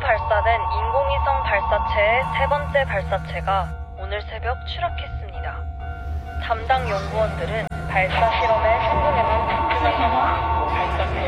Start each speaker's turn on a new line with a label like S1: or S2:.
S1: 발사된 인공위성 발사체의 세 번째 발사체가 오늘 새벽 추락했습니다. 담당 연구원들은 발사 실험에 성공에만 집중한다고 발사체